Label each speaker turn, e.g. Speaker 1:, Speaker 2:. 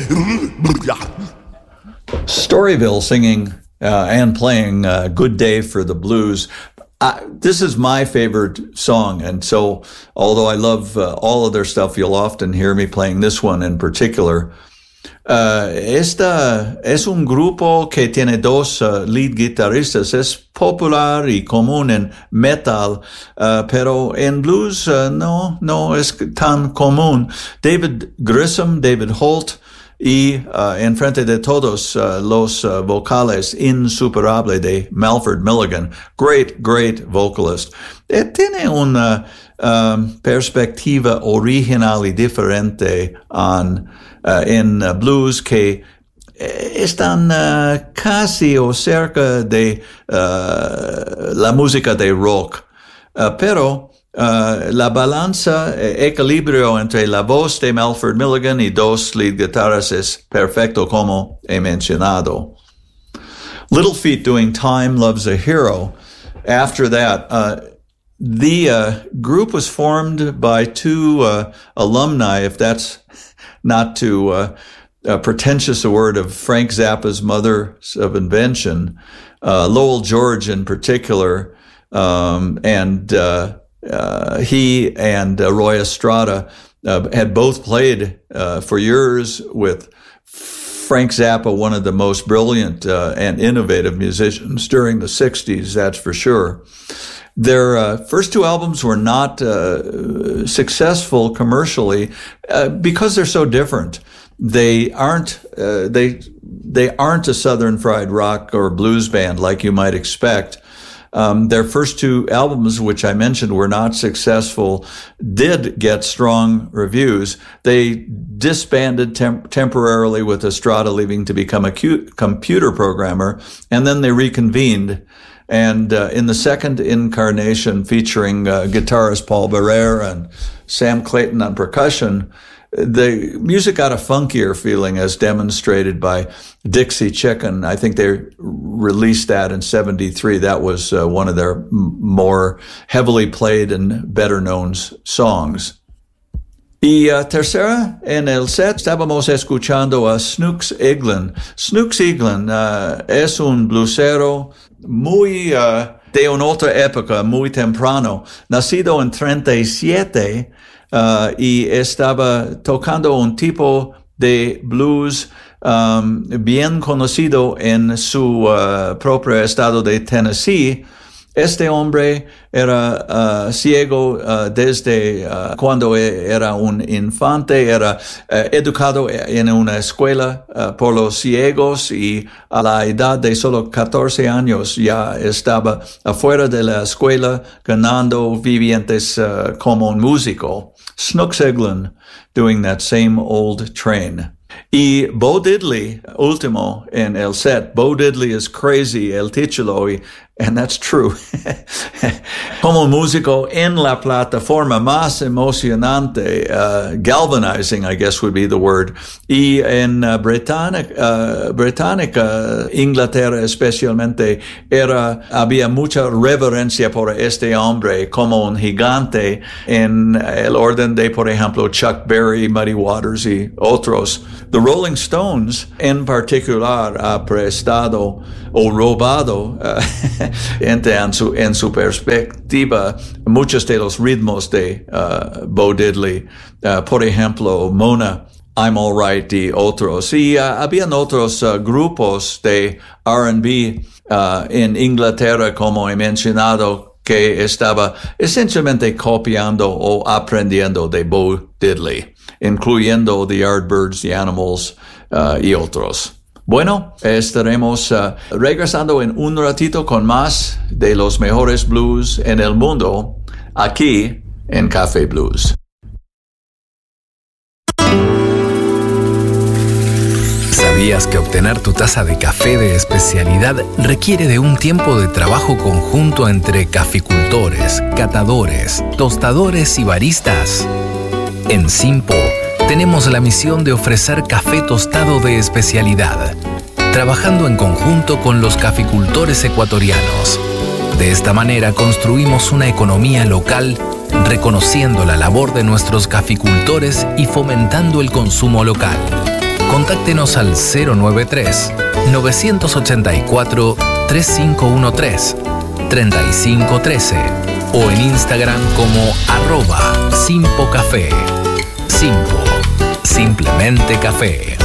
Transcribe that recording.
Speaker 1: Storyville singing and playing Good Day for the Blues. This is my favorite song, and so although I love all of their stuff, you'll often hear me playing this one in particular. Esta es un grupo que tiene dos lead guitarristas. Es popular y común en metal, pero en blues no es tan común. David Grissom, David Holt, y en frente de todos los vocales insuperable de Melford Milligan. Great vocalist. Tiene una perspectiva original y diferente en blues que están casi o cerca de la música de rock. Pero la balanza, equilibrio entre la voz de Melford Milligan y dos lead guitarras es perfecto, como he mencionado. Little Feat doing Time Loves a Hero. After that, the group was formed by two alumni, if that's not too pretentious a word, of Frank Zappa's Mothers of Invention, Lowell George in particular, and he and Roy Estrada had both played for years with Frank Zappa, one of the most brilliant and innovative musicians during the 60s, that's for sure. Their first two albums were not successful commercially because they're so different. They aren't a Southern fried rock or blues band like you might expect. Their first two albums, which I mentioned were not successful, did get strong reviews. They disbanded temporarily with Estrada leaving to become a computer programmer, and then they reconvened. And in the second incarnation, featuring guitarist Paul Barrere and Sam Clayton on percussion, the music got a funkier feeling, as demonstrated by Dixie Chicken. I think they released that in 73. That was one of their more heavily played and better known songs. Y tercera en el set estábamos escuchando a Snooks Eaglin. Snooks Eaglin es un bluesero muy de una otra época, muy temprano, nacido en 37 y estaba tocando un tipo de blues bien conocido en su propio estado de Tennessee. Este hombre era ciego desde cuando era un infante, era educado en una escuela por los ciegos y a la edad de solo 14 años ya estaba afuera de la escuela ganando vivientes como un músico. Snooks Eaglin doing that same old train. Y Bo Diddley, último en el set. Bo Diddley is crazy, el título, and that's true. Como músico en la plataforma más emocionante, galvanizing, I guess would be the word. Y en Británica, Inglaterra especialmente, había mucha reverencia por este hombre como un gigante en el orden de, por ejemplo, Chuck Berry, Muddy Waters y otros. The Rolling Stones, en particular, ha prestado o robado en su perspectiva muchos de los ritmos de Bo Diddley. Por ejemplo, Mona, I'm All Right y otros. Y habían otros grupos de R&B en Inglaterra, como he mencionado, que estaba esencialmente copiando o aprendiendo de Bo Diddley, incluyendo The Yardbirds, The Animals y otros. Bueno, estaremos regresando en un ratito con más de los mejores blues en el mundo, aquí en Café Blues.
Speaker 2: ¿Sabías que obtener tu taza de café de especialidad requiere de un tiempo de trabajo conjunto entre caficultores, catadores, tostadores y baristas? En Simpo tenemos la misión de ofrecer café tostado de especialidad, trabajando en conjunto con los caficultores ecuatorianos. De esta manera construimos una economía local, reconociendo la labor de nuestros caficultores y fomentando el consumo local. Contáctenos al 093-984-3513, 3513 o en Instagram como @simpocafé. Simpo, simplemente café.